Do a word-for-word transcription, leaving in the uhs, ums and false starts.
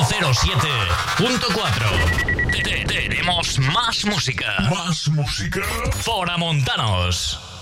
cero siete punto cuatro. Tenemos más música. Más música. Foramontanos.